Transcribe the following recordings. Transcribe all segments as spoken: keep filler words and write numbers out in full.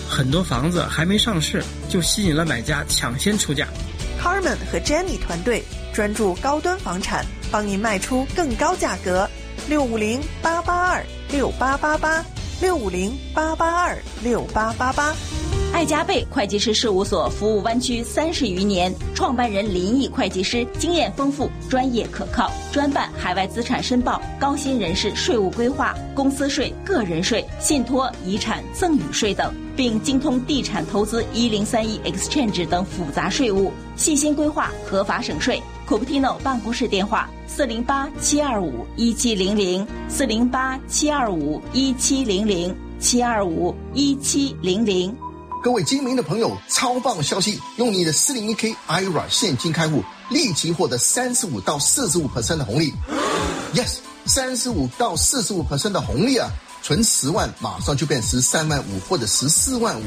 很多房子还没上市就吸引了买家抢先出价。 Carmen 和 Jenny 团队专注高端房产，帮您卖出更高价格。六五零八八二六八八八，六五零八八二六八八八。 爱加贝会计师事务所服务湾区三十余年，创办人林毅会计师经验丰富，专业可靠，专办海外资产申报、高薪人士税务规划、公司税、个人税、信托、遗产、赠与税等，并精通地产投资一零三一 Exchange 等复杂税务，细心规划合法省税。Cupertino 办公室电话：四零八七二五一七零零，四零八七二五一七零零，七二五一七零零。 各位精明的朋友，超棒消息！用你的四零一 K I R A 现金开户，立即获得三十五到四十五 percent 的红利。Yes， 三十五到四十五 percent 的红利啊！存十万，马上就变十三万五或者十四万五。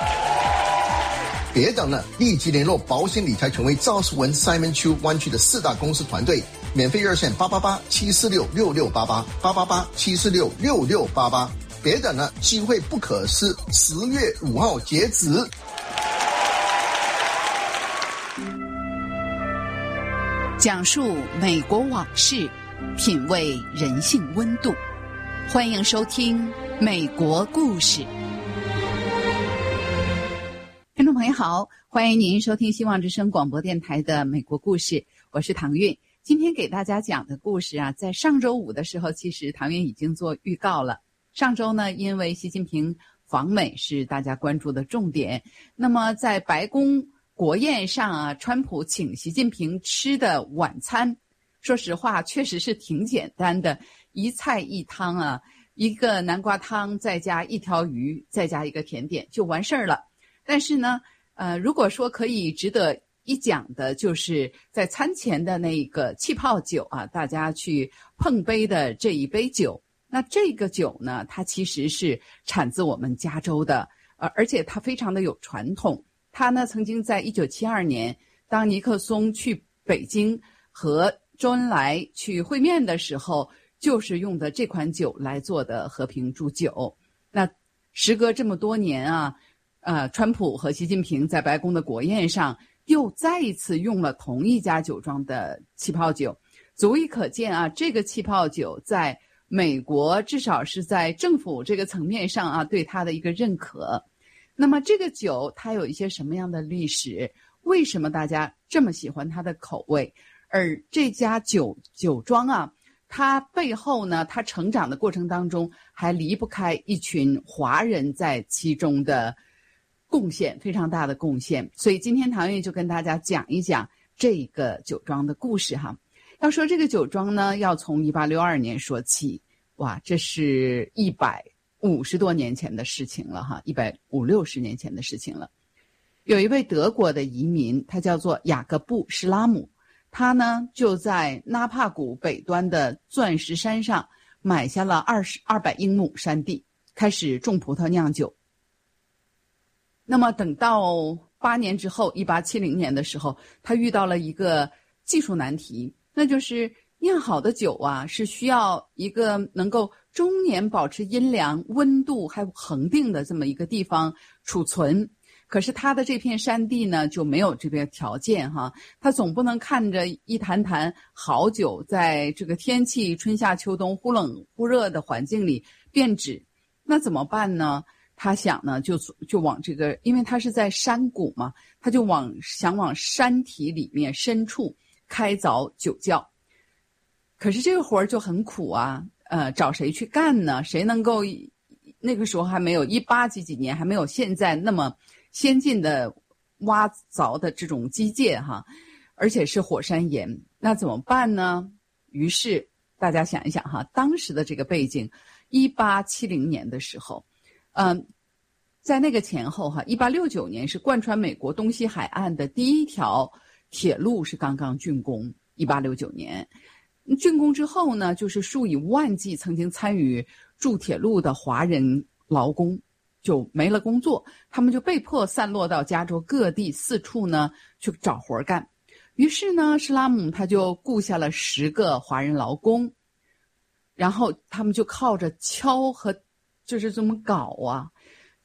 别等了，立即联络保险理财权威赵树文 Simon Chu 湾区的四大公司团队，免费热线八八八七四六六六八八八八八七四六六六八八。别等了，机会不可失，十月五号截止。 讲述美国往事，品味人性温度，欢迎收听《美国故事》。听众朋友好，欢迎您收听希望之声广播电台的《美国故事》，我是唐韵。今天给大家讲的故事啊，在上周五的时候，其实唐韵已经做预告了。上周呢，因为习近平访美是大家关注的重点，那么在白宫国宴上啊，川普请习近平吃的晚餐，说实话确实是挺简单的，一菜一汤啊，一个南瓜汤再加一条鱼，再加一个甜点就完事儿了。但是呢，呃，如果说可以值得一讲的，就是在餐前的那个气泡酒啊，大家去碰杯的这一杯酒。那这个酒呢，它其实是产自我们加州的，呃，而且它非常的有传统。它呢，曾经在一九七二年，当尼克松去北京和周恩来去会面的时候，就是用的这款酒来做的和平祝酒。那时隔这么多年啊，呃，川普和习近平在白宫的国宴上又再一次用了同一家酒庄的气泡酒，足以可见啊，这个气泡酒在美国至少是在政府这个层面上啊，对它的一个认可。那么这个酒它有一些什么样的历史？为什么大家这么喜欢它的口味？而这家酒酒庄啊，它背后呢，它成长的过程当中还离不开一群华人在其中的贡献，非常大的贡献。所以今天唐韵就跟大家讲一讲这个酒庄的故事哈。要说这个酒庄呢，要从一八六二年说起，哇，这是一百五十多年前的事情了哈，一百五六十年前的事情了。有一位德国的移民，他叫做雅各布·施拉姆，他呢就在纳帕谷北端的钻石山上买下了二十二百英亩山地，开始种葡萄酿酒。那么等到八年之后，一八七零年的时候，他遇到了一个技术难题，那就是酿好的酒啊，是需要一个能够终年保持阴凉、温度还有恒定的这么一个地方储存。可是他的这片山地呢，就没有这个条件哈，他总不能看着一坛坛好酒在这个天气春夏秋冬忽冷忽热的环境里变质，那怎么办呢？他想呢，就就往这个，因为他是在山谷嘛，他就往想往山体里面深处开凿酒窖。可是这个活儿就很苦啊，呃，找谁去干呢？谁能够？那个时候还没有一八几几年，还没有现在那么先进的挖凿的这种机械哈，而且是火山岩，那怎么办呢？于是大家想一想哈，当时的这个背景，一八七零年的时候，嗯、呃，在那个前后哈，一八六九年是贯穿美国东西海岸的第一条铁路是刚刚竣工，一八六九年。竣工之后呢，就是数以万计曾经参与筑铁路的华人劳工就没了工作，他们就被迫散落到加州各地四处呢去找活干。于是呢，施拉姆他就雇下了十个华人劳工，然后他们就靠着敲和就是这么搞啊，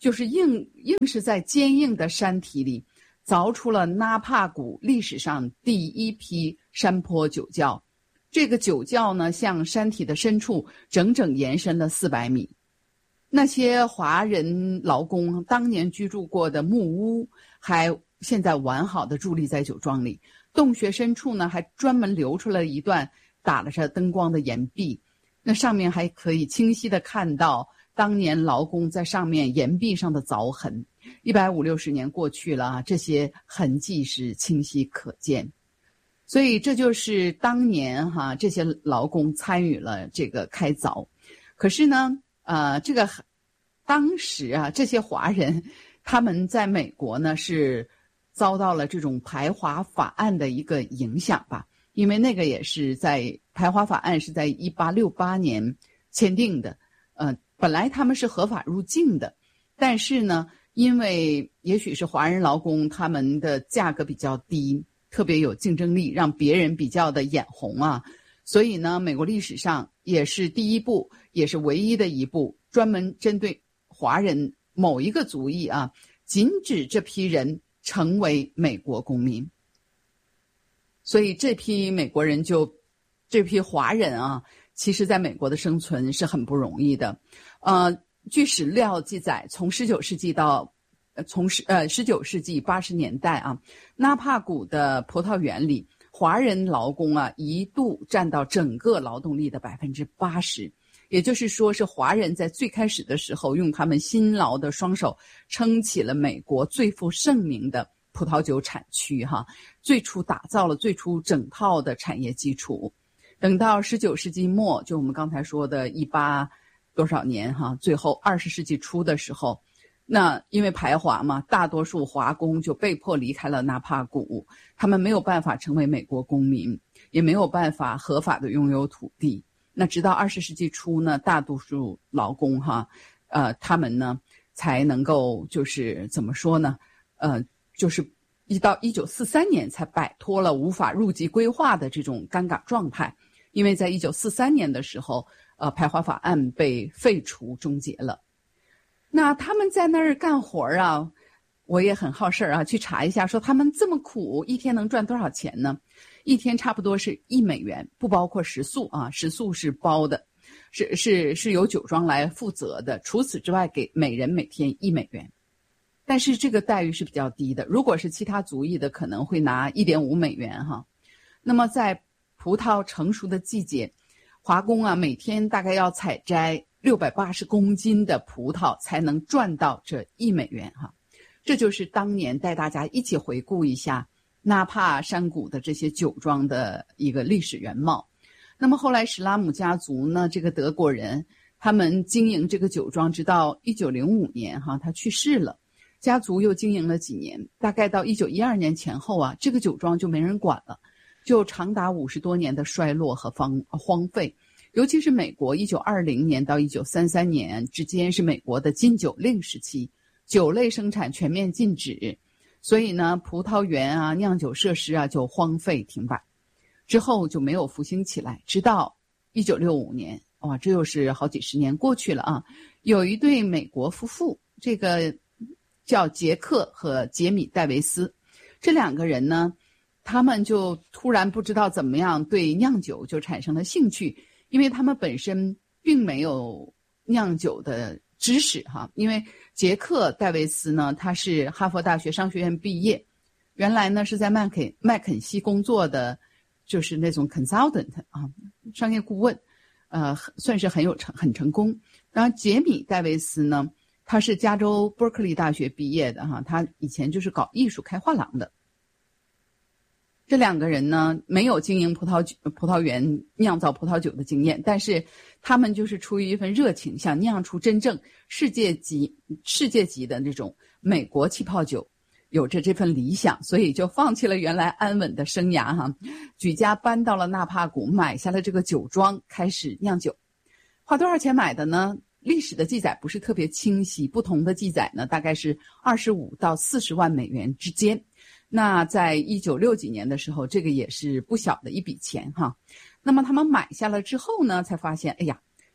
就是硬硬是在坚硬的山体里凿出了纳帕谷历史上第一批山坡酒窖。这个酒窖呢，向山体的深处整整延伸了四百米。那些华人劳工当年居住过的木屋，还现在完好的伫立在酒庄里。洞穴深处呢，还专门留出了一段打了着灯光的岩壁，那上面还可以清晰地看到当年劳工在上面岩壁上的凿痕。一百五六十年过去了，这些痕迹是清晰可见。所以这就是当年哈这些劳工参与了这个开凿。可是呢，呃，这个当时啊，这些华人他们在美国呢是遭到了这种排华法案的一个影响吧，因为那个也是在排华法案是在一八六八年签订的，呃，本来他们是合法入境的，但是呢，因为也许是华人劳工他们的价格比较低，特别有竞争力，让别人比较的眼红啊，所以呢，美国历史上也是第一部，也是唯一的一部专门针对华人某一个族裔啊，禁止这批人成为美国公民。所以这批美国人就这批华人啊，其实在美国的生存是很不容易的。呃，据史料记载，从十九世纪到呃从十呃十九世纪八十年代啊，纳帕谷的葡萄园里，华人劳工啊一度占到整个劳动力的百分之八十。也就是说，是华人在最开始的时候用他们辛劳的双手撑起了美国最负盛名的葡萄酒产区哈，最初打造了最初整套的产业基础。等到十九世纪末，就我们刚才说的一八多少年哈，最后二十世纪初的时候，那因为排华嘛，大多数华工就被迫离开了纳帕谷，他们没有办法成为美国公民，也没有办法合法的拥有土地。那直到二十世纪初呢，大多数劳工哈，呃，他们呢才能够就是怎么说呢，呃，就是一到一九四三年才摆脱了无法入籍规划的这种尴尬状态，因为在一九四三年的时候，呃，排华法案被废除终结了。那他们在那儿干活啊，我也很好事啊，去查一下，说他们这么苦，一天能赚多少钱呢？一天差不多是一美元，不包括食宿啊，食宿是包的，是是是由酒庄来负责的。除此之外，给每人每天一美元，但是这个待遇是比较低的。如果是其他族裔的，可能会拿一点五美元哈。那么在葡萄成熟的季节，华工啊每天大概要采摘六百八十公斤的葡萄，才能赚到这一美元哈。这就是当年带大家一起回顾一下纳帕山谷的这些酒庄的一个历史原貌。那么后来史拉姆家族呢，这个德国人，他们经营这个酒庄直到一九零五年哈，他去世了，家族又经营了几年，大概到一九一二年前后啊，这个酒庄就没人管了，就长达五十多年的衰落和荒荒废。尤其是美国一九二零年到一九三三年之间是美国的禁酒令时期，酒类生产全面禁止，所以呢，葡萄园啊、酿酒设施啊就荒废停摆，之后就没有复兴起来。直到一九六五年，哇，这又是好几十年过去了啊！有一对美国夫妇，这个叫杰克和杰米戴维斯，这两个人呢，他们就突然不知道怎么样对酿酒就产生了兴趣，因为他们本身并没有酿酒的知识哈，因为杰克戴维斯呢，他是哈佛大学商学院毕业，原来呢是在麦肯麦肯锡工作的，就是那种 consultant 啊，商业顾问，呃，算是很有成很成功。然后杰米戴维斯呢，他是加州伯克利大学毕业的哈，他以前就是搞艺术开画廊的。这两个人呢，没有经营葡萄酒葡萄园酿造葡萄酒的经验，但是他们就是出于一份热情，想酿出真正世界级世界级的那种美国气泡酒，有着这份理想，所以就放弃了原来安稳的生涯哈，举家搬到了纳帕谷，买下了这个酒庄，开始酿酒。花多少钱买的呢？历史的记载不是特别清晰，不同的记载呢，大概是二十五到四十万美元之间。那在一九六几年的时候，这个也是不小的一笔钱哈。那么他们买下了之后呢，才发现，哎呀，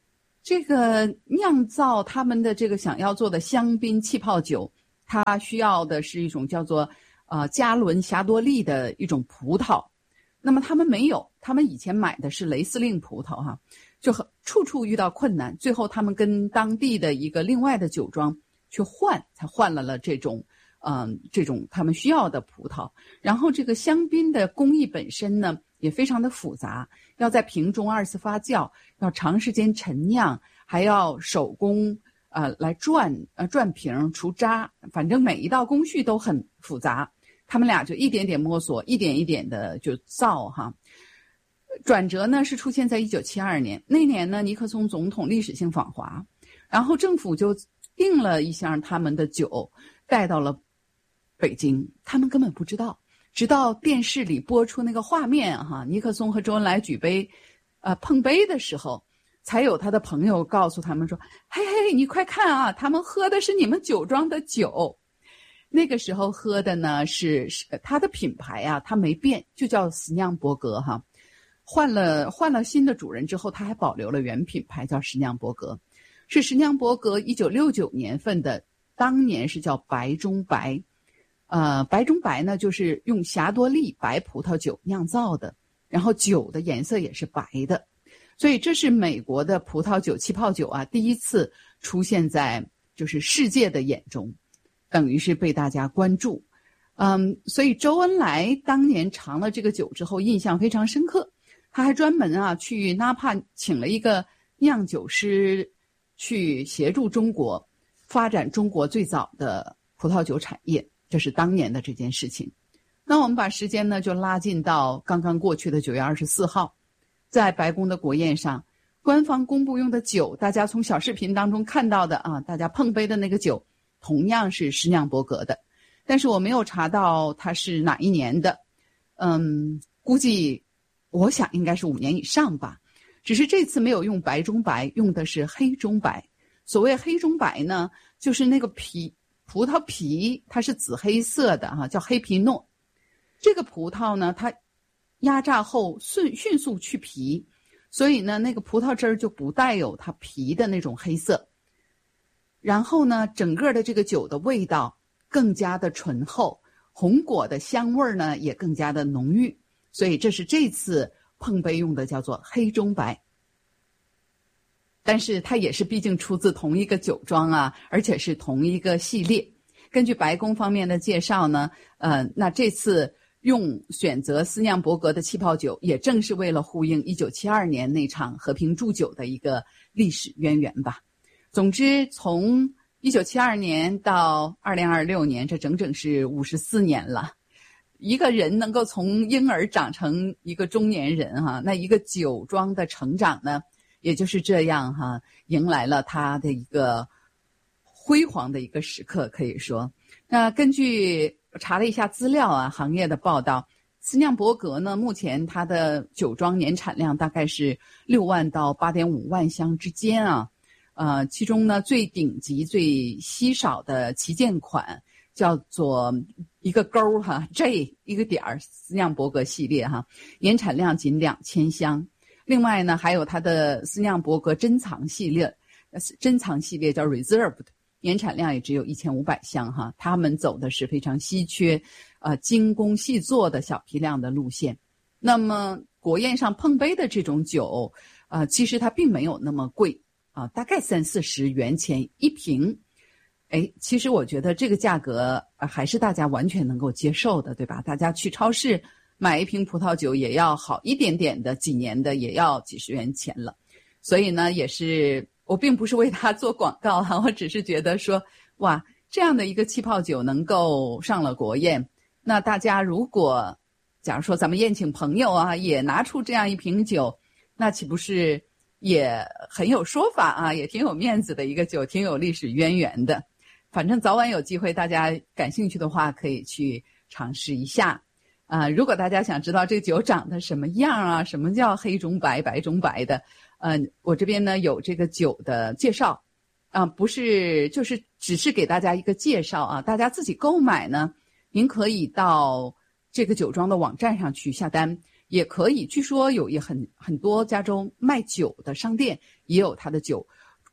这个酿造他们的这个想要做的香槟气泡酒，它需要的是一种叫做呃加伦霞多丽的一种葡萄。那么他们没有，他们以前买的是雷司令葡萄哈，就很处处遇到困难，最后他们跟当地的一个另外的酒庄去换，才换了了这种嗯、呃、这种他们需要的葡萄。然后这个香槟的工艺本身呢也非常的复杂，要在瓶中二次发酵，要长时间陈酿，还要手工呃来转呃转瓶除渣，反正每一道工序都很复杂。他们俩就一点点摸索，一点一点的就造哈。转折呢是出现在一九七二年，那年呢尼克松总统历史性访华，然后政府就订了一箱他们的酒带到了北京，他们根本不知道，直到电视里播出那个画面哈，尼克松和周恩来举杯呃碰杯的时候，才有他的朋友告诉他们说，嘿嘿，你快看啊，他们喝的是你们酒庄的酒。那个时候喝的呢是是它的品牌啊，它没变，就叫斯酿伯格哈。换了换了新的主人之后，它还保留了原品牌，叫斯酿伯格，是斯酿伯格一九六九年份的，当年是叫白中白。呃，白中白呢就是用霞多丽白葡萄酒酿造的，然后酒的颜色也是白的，所以这是美国的葡萄酒气泡酒啊，第一次出现在就是世界的眼中。等于是被大家关注，嗯，所以周恩来当年尝了这个酒之后印象非常深刻，他还专门啊去纳帕请了一个酿酒师去协助中国发展中国最早的葡萄酒产业，这是当年的这件事情。那我们把时间呢就拉近到刚刚过去的九月二十四号，在白宫的国宴上，官方公布用的酒，大家从小视频当中看到的啊，大家碰杯的那个酒同样是施酿伯格的，但是我没有查到它是哪一年的，嗯，估计我想应该是五年以上吧。只是这次没有用白中白，用的是黑中白。所谓黑中白呢，就是那个皮葡萄皮它是紫黑色的哈，叫黑皮诺。这个葡萄呢，它压榨后迅迅速去皮，所以呢，那个葡萄汁儿就不带有它皮的那种黑色。然后呢，整个的这个酒的味道更加的醇厚，红果的香味呢也更加的浓郁，所以这是这次碰杯用的叫做黑中白。但是它也是毕竟出自同一个酒庄啊，而且是同一个系列。根据白宫方面的介绍呢，呃，那这次用选择斯酿伯格的气泡酒，也正是为了呼应一九七二年那场和平祝酒的一个历史渊源吧。总之，从一九七二年到二零二六年，这整整是五十四年了。一个人能够从婴儿长成一个中年人哈，那一个酒庄的成长呢，也就是这样哈，迎来了他的一个辉煌的一个时刻，可以说。那根据查了一下资料啊，行业的报道，斯酿伯格呢，目前它的酒庄年产量大概是六万到八点五万箱之间啊。呃，其中呢最顶级、最稀少的旗舰款叫做一个勾哈 J 一个点儿斯酿伯格系列哈，年产量仅两千箱。另外呢，还有它的斯酿伯格珍藏系列，珍藏系列叫 Reserved， 年产量也只有一千五百箱哈。他们走的是非常稀缺、呃精工细作的小批量的路线。那么国宴上碰杯的这种酒，呃，其实它并没有那么贵。啊，大概三四十元钱一瓶，哎，其实我觉得这个价格、呃、还是大家完全能够接受的，对吧？大家去超市买一瓶葡萄酒也要好一点点的，几年的也要几十元钱了。所以呢，也是我并不是为它做广告哈、啊，我只是觉得说，哇，这样的一个气泡酒能够上了国宴，那大家如果假如说咱们宴请朋友啊，也拿出这样一瓶酒，那岂不是也很有说法啊，也挺有面子的一个酒，挺有历史渊源的。反正早晚有机会，大家感兴趣的话可以去尝试一下。啊、呃，如果大家想知道这个酒长得什么样啊，什么叫黑中白、白中白的，呃，我这边呢有这个酒的介绍，啊、呃，不是就是只是给大家一个介绍啊，大家自己购买呢，您可以到这个酒庄的网站上去下单。也可以，据说有也很很多加州卖酒的商店也有它的酒，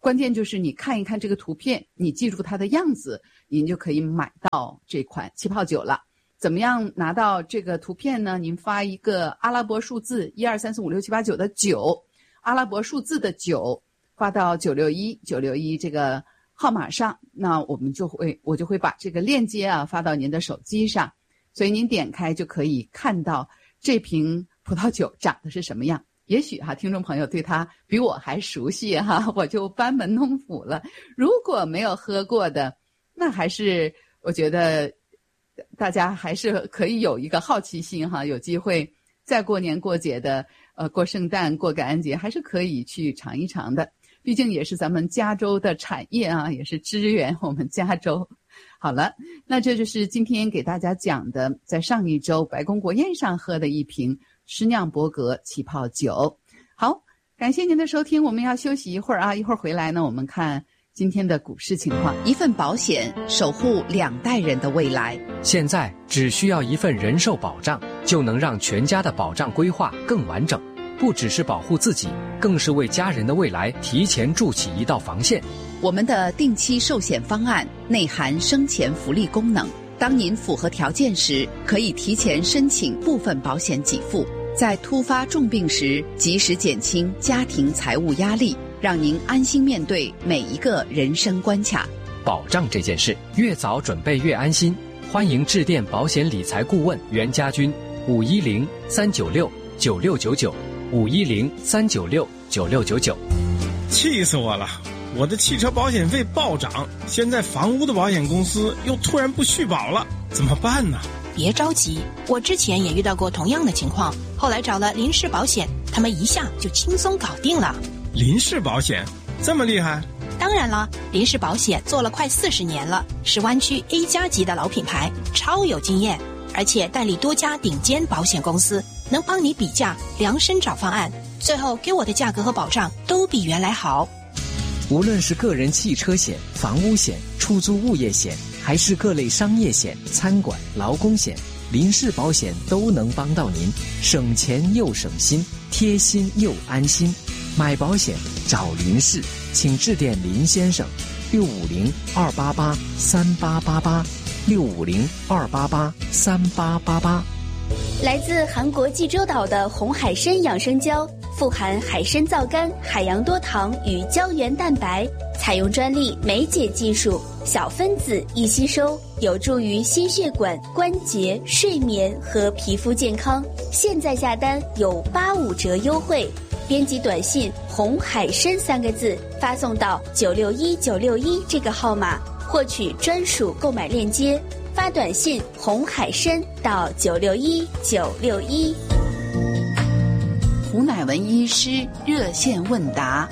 关键就是你看一看这个图片，你记住它的样子，您就可以买到这款气泡酒了。怎么样拿到这个图片呢？您发一个阿拉伯数字一二三四五六七八九的九，阿拉伯数字的九发到九六一九六一这个号码上，那我们就会我就会把这个链接啊发到您的手机上，所以您点开就可以看到这瓶葡萄酒长得是什么样。也许哈，听众朋友对它比我还熟悉哈，我就班门弄斧了。如果没有喝过的，那还是我觉得大家还是可以有一个好奇心哈，有机会在过年过节的呃过圣诞过感恩节还是可以去尝一尝的，毕竟也是咱们加州的产业啊，也是支援我们加州。好了，那这就是今天给大家讲的在上一周白宫国宴上喝的一瓶施酿伯格气泡酒。好，感谢您的收听，我们要休息一会儿啊，一会儿回来呢我们看今天的股市情况。一份保险守护两代人的未来， 现在只需要一份人寿保障，就能让全家的保障规划更完整，不只是保护自己，更是为家人的未来提前筑起一道防线。 我们的定期寿险方案内含生前福利功能，当您符合条件时，可以提前申请部分保险给付，在突发重病时及时减轻家庭财务压力，让您安心面对每一个人生关卡。 保障这件事，越早准备越安心。欢迎致电保险理财顾问袁家军，五一零三九六九六九九，五一零三九六九六九九。 气死我了！我的汽车保险费暴涨，现在房屋的保险公司又突然不续保了，怎么办呢？ 别着急，我之前也遇到过同样的情况，后来找了林氏保险，他们一下就轻松搞定了。 林氏保险这么厉害？ 当然了，林氏保险做了快四十年了，是湾区 A 加级的老品牌，超有经验，而且代理多家顶尖保险公司，能帮你比价量身找方案，最后给我的价格和保障都比原来好。 无论是个人汽车险、房屋险、出租物业险，还是各类商业险、餐馆、劳工险，林氏保险都能帮到您，省钱又省心，贴心又安心。买保险找林氏，请致电林先生，六五零二八八三八八八，六五零二八八三八八八。 来自韩国济州岛的红海参养生胶，富含海参皂苷、海洋多糖与胶原蛋白，采用专利酶解技术，小分子易吸收，有助于心血管、关节、睡眠和皮肤健康。现在下单有八五折优惠，编辑短信红海参三个字发送到九六一九六一这个号码，获取专属购买链接。发短信红海参到九六一九六一。 胡乃文医师热线问答。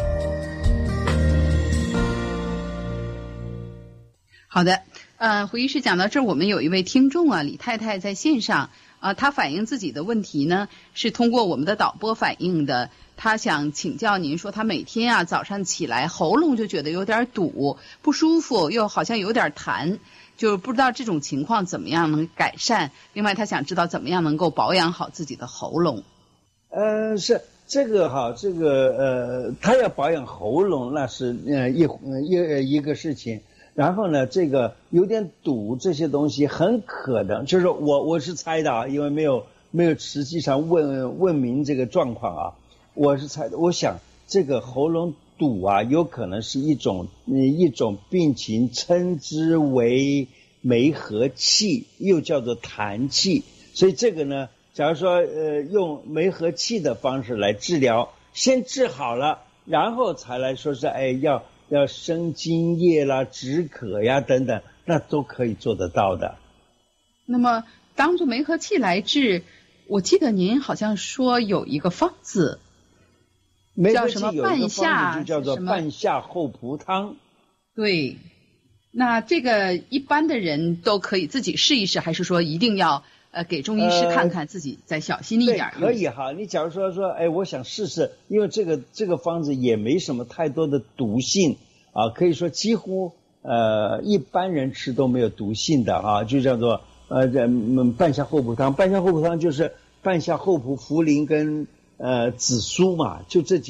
好的，呃，胡医师讲到这儿，我们有一位听众啊，李太太在线上啊、呃，她反映自己的问题呢，是通过我们的导播反映的。她想请教您说，她每天啊早上起来喉咙就觉得有点堵，不舒服，又好像有点痰。就不知道这种情况怎么样能改善，另外他想知道怎么样能够保养好自己的喉咙。 呃，是这个哈，这个呃，他要保养喉咙那是呃一一一个事情，然后呢，这个有点堵这些东西很可能，就是我我是猜的啊，因为没有没有实际上问问明这个状况啊，我是猜的，我想这个喉咙堵啊，有可能是一种一种病情，称之为梅核气，又叫做痰气。所以这个呢，假如说呃用梅核气的方式来治疗，先治好了，然后才来说是哎要要生津液啦、止渴呀等等，那都可以做得到的。 那么当做梅核气来治，我记得您好像说有一个方子。 梅核气有一个方子就叫做半夏厚朴汤。 对，那这个一般的人都可以自己试一试，还是说一定要呃给中医师看看，自己再小心一点？ 呃、可以哈，你假如说说，哎，我想试试，因为这个这个方子也没什么太多的毒性啊，可以说几乎呃一般人吃都没有毒性的啊，就叫做呃嗯半夏厚朴汤。半夏厚朴汤就是半夏、厚朴、茯苓跟呃紫苏嘛，就这几个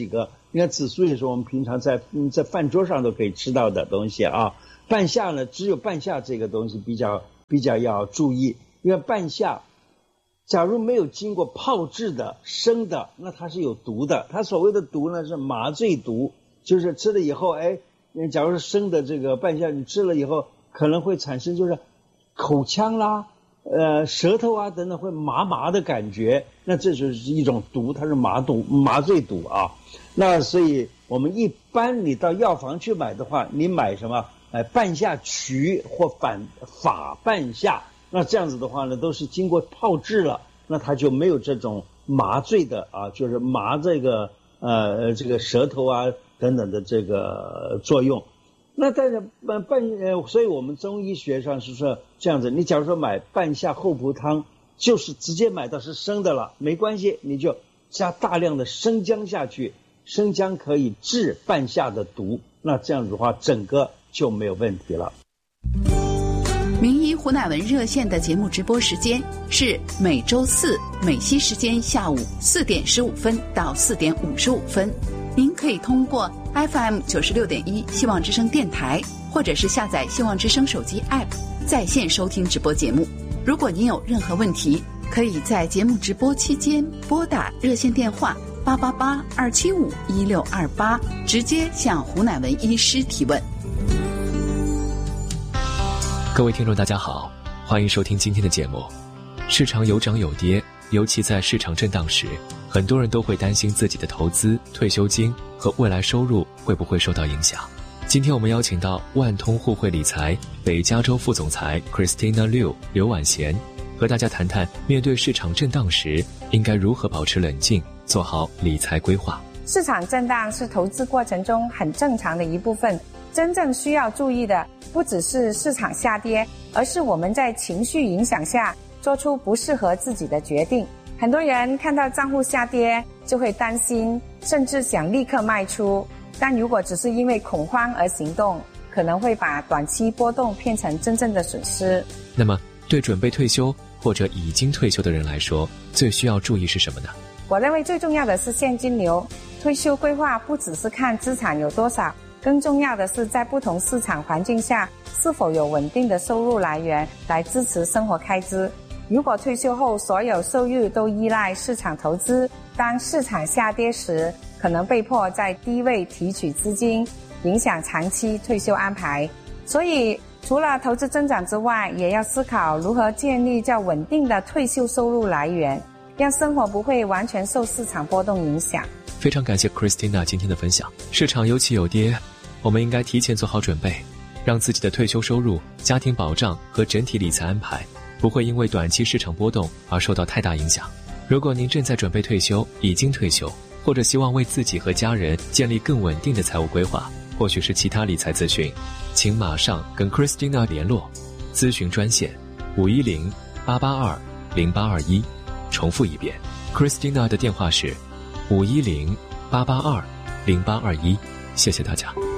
你看紫苏也是我们平常在嗯在饭桌上都可以吃到的东西啊。半夏呢，只有半夏这个东西比较比较要注意，因为半夏假如没有经过泡制的生的，那它是有毒的。它所谓的毒呢是麻醉毒，就是吃了以后，哎，假如是生的这个半夏，你吃了以后可能会产生就是口腔啦、呃舌头啊等等会麻麻的感觉，那这就是一种毒，它是麻毒、麻醉毒啊。那所以我们一般你到药房去买的话，你买什么？哎，半夏曲或反法半夏。那这样子的话呢，都是经过泡制了，那它就没有这种麻醉的啊，就是麻这个呃这个舌头啊等等的这个作用。那但是半半呃，所以我们中医学上是说这样子，你假如说买半夏厚朴汤，就是直接买到是生的了，没关系，你就加大量的生姜下去，生姜可以治半夏的毒，那这样子的话，整个就没有问题了。 名医胡乃文热线的节目直播时间是每周四美西时间下午四点十五分到四点五十五分。您可以通过 F M 九十六点一希望之声电台，或者是下载希望之声手机 App 在线收听直播节目。如果您有任何问题，可以在节目直播期间拨打热线电话八八八二七五一六二八，直接向胡乃文医师提问。 各位听众大家好，欢迎收听今天的节目。市场有涨有跌，尤其在市场震荡时，很多人都会担心自己的投资、退休金和未来收入会不会受到影响。今天我们邀请到万通互惠理财北加州副总裁 Christina Liu 刘婉贤，和大家谈谈面对市场震荡时应该如何保持冷静，做好理财规划。 市场震荡是投资过程中很正常的一部分，真正需要注意的不只是市场下跌，而是我们在情绪影响下做出不适合自己的决定。很多人看到账户下跌就会担心，甚至想立刻卖出，但如果只是因为恐慌而行动，可能会把短期波动变成真正的损失。 那么对准备退休或者已经退休的人来说，最需要注意是什么呢？ 我认为最重要的是现金流。退休规划不只是看资产有多少，更重要的是在不同市场环境下是否有稳定的收入来源来支持生活开支。如果退休后所有收入都依赖市场投资，当市场下跌时，可能被迫在低位提取资金，影响长期退休安排。所以除了投资增长之外，也要思考如何建立较稳定的退休收入来源，让生活不会完全受市场波动影响。 非常感谢 Christina 今天的分享。市场有起有跌，我们应该提前做好准备，让自己的退休收入、家庭保障和整体理财安排不会因为短期市场波动而受到太大影响。如果您正在准备退休、已经退休，或者希望为自己和家人建立更稳定的财务规划，或许是其他理财咨询，请马上跟 Christina 联络。咨询专线五一零八八二零八二一，重复一遍 ，Christina 的电话是五一零八八二零八二一。谢谢大家。